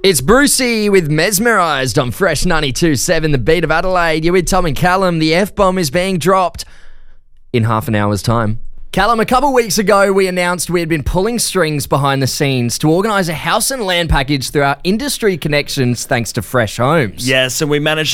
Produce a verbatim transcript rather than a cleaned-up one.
It's Brucey with Mesmerised on Fresh ninety-two point seven, the beat of Adelaide. You're with Tom and Callum. The F-bomb is being dropped in half an hour's time. Callum, a couple weeks ago, we announced we had been pulling strings behind the scenes to organise a house and land package through our industry connections thanks to Fresh Homes. Yes, and we managed